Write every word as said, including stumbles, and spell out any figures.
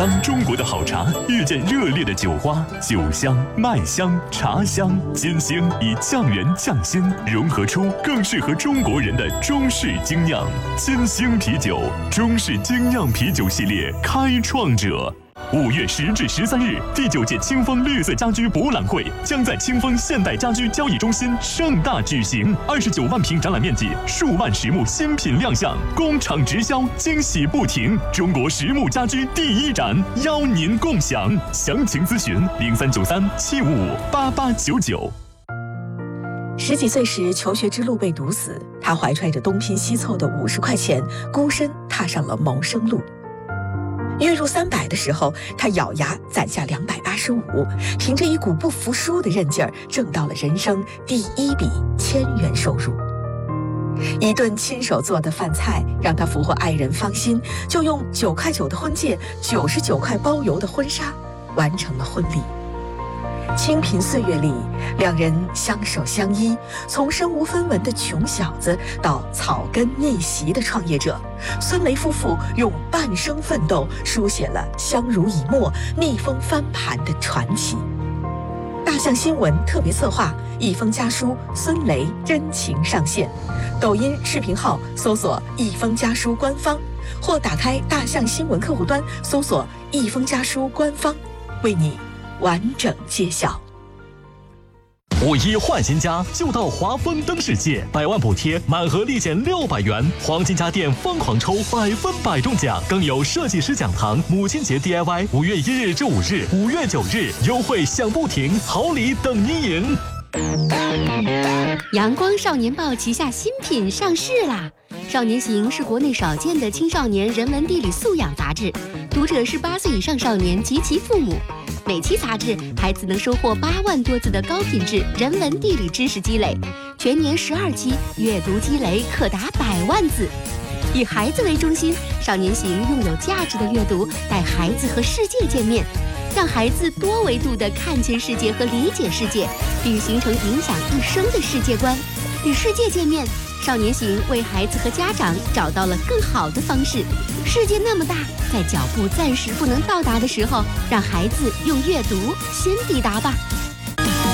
当中国的好茶遇见热烈的酒花，酒香、麦香、茶香，金星以匠人匠心融合出更适合中国人的中式精酿。金星啤酒，中式精酿啤酒系列开创者。五月十至十三日，第九届清风绿色家居博览会将在清风现代家居交易中心盛大举行。二十九万平展览面积，数万实木新品亮相，工厂直销，惊喜不停。中国实木家居第一展，邀您共享。详情咨询零三九三七五五八八九九。 十几岁时，求学之路被堵死，他怀揣着东拼西凑的五十块钱，孤身踏上了谋生路。月入三百的时候，他咬牙攒下两百八十五，凭着一股不服输的韧劲儿，挣到了人生第一笔千元收入。一顿亲手做的饭菜让他俘获爱人芳心，就用九块九的婚戒、九十九块包邮的婚纱，完成了婚礼。清贫岁月里，两人相守相依，从身无分文的穷小子到草根逆袭的创业者，孙雷夫妇用半生奋斗书写了相濡以沫、逆风翻盘的传奇。大象新闻特别策划，一封家书孙雷真情上线。抖音视频号搜索一封家书官方，或打开大象新闻客户端搜索一封家书官方，为你完整揭晓。 五一换新家就到华丰灯世界，百万补贴，满额立减六百元，黄金家电疯狂抽，百分百中奖，更有设计师讲堂、母亲节 D I Y， 五月一日至五日，五月九日优惠享不停，好礼等您赢。 阳光少年报旗下新品上市啦！少年行是国内少见的青少年人文地理素养杂志，读者是八岁以上少年及其父母。每期杂志，孩子能收获八万多字的高品质人文地理知识积累，全年十二期，阅读积累可达百万字。以孩子为中心，少年行用有价值的阅读带孩子和世界见面，让孩子多维度地看见世界和理解世界，并形成影响一生的世界观。与世界见面，少年行为孩子和家长找到了更好的方式。世界那么大，在脚步暂时不能到达的时候，让孩子用阅读先抵达吧。